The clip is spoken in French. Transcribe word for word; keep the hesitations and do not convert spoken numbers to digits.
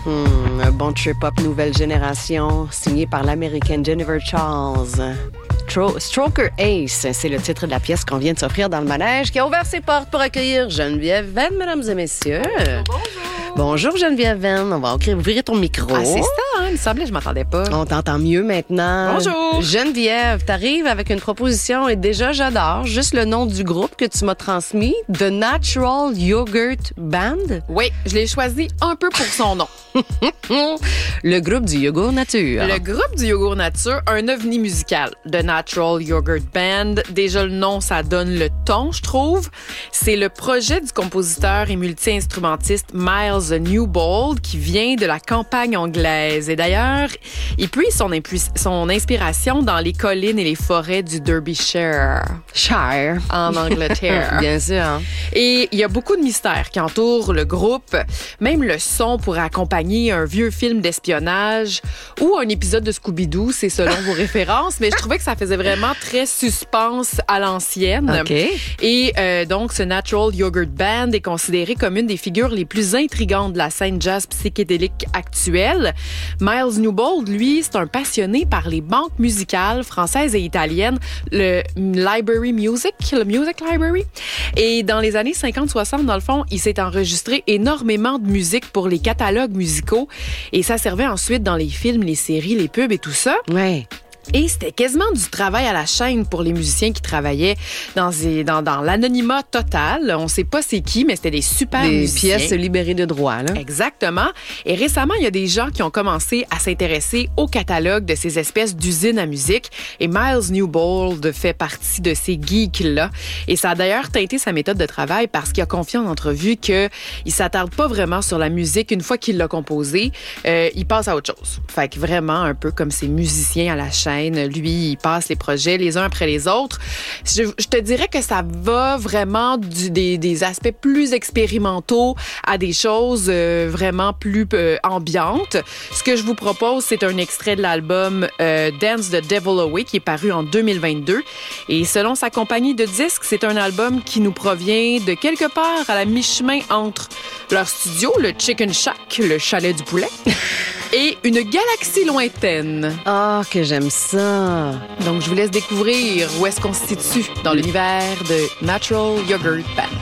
Hmm, un bon trip-hop nouvelle génération, signé par l'américaine Jennifer Charles. Tro- Stroker Ace, c'est le titre de la pièce qu'on vient de s'offrir dans le manège, qui a ouvert ses portes pour accueillir Geneviève Venn, mesdames et messieurs. Bonjour. Bonjour Geneviève Venn, on va ouvrir, ouvrir ton micro. Ah, c'est ça, hein? Il me semblait que je m'entendais pas. On t'entend mieux maintenant. Bonjour. Geneviève, t'arrives avec une proposition et déjà j'adore juste le nom du groupe que tu m'as transmis, The Natural Yogurt Band. Oui, je l'ai choisi un peu pour son nom. Le groupe du yogourt nature. Le groupe du yogourt nature, un ovni musical. The Natural Yogurt Band. Déjà, le nom, ça donne le ton, je trouve. C'est le projet du compositeur et multi-instrumentiste Miles Newbold qui vient de la campagne anglaise. Et d'ailleurs, il puise son, impu- son inspiration dans les collines et les forêts du Derbyshire. Shire. En Angleterre. Bien sûr. Hein? Et il y a beaucoup de mystères qui entourent le groupe. Même le son pourrait accompagner un vieux film d'espionnage ou un épisode de Scooby-Doo, c'est selon vos références, mais je trouvais que ça faisait vraiment très suspense à l'ancienne. OK. Et euh, donc, ce Natural Yogurt Band est considéré comme une des figures les plus intrigantes de la scène jazz psychédélique actuelle. Miles Newbold, lui, c'est un passionné par les banques musicales françaises et italiennes, le Library Music, le Music Library. Et dans les années cinquante soixante, dans le fond, il s'est enregistré énormément de musique pour les catalogues musicaux et ça servait ensuite dans les films, les séries, les pubs et tout ça. Ouais. Et c'était quasiment du travail à la chaîne pour les musiciens qui travaillaient dans, dans, dans l'anonymat total. On sait pas c'est qui, mais c'était des super des musiciens. pièces libérées de droit, là. Exactement. Et récemment, il y a des gens qui ont commencé à s'intéresser au catalogue de ces espèces d'usines à musique. Et Miles Newbold fait partie de ces geeks-là. Et ça a d'ailleurs teinté sa méthode de travail parce qu'il a confié en entrevue qu'il s'attarde pas vraiment sur la musique une fois qu'il l'a composée. Euh, il passe à autre chose. Fait que vraiment, un peu comme ces musiciens à la chaîne, lui, il passe les projets les uns après les autres. Je, je te dirais que ça va vraiment du, des, des aspects plus expérimentaux à des choses euh, vraiment plus euh, ambiantes. Ce que je vous propose, c'est un extrait de l'album euh, Dance the Devil Away qui est paru en deux mille vingt-deux. Et selon sa compagnie de disques, c'est un album qui nous provient de quelque part à la mi-chemin entre leur studio, le Chicken Shack, le chalet du poulet, et une galaxie lointaine. Ah, oh, que j'aime ça. Donc, je vous laisse découvrir où est-ce qu'on se situe dans l'univers de Natural Yogurt Band.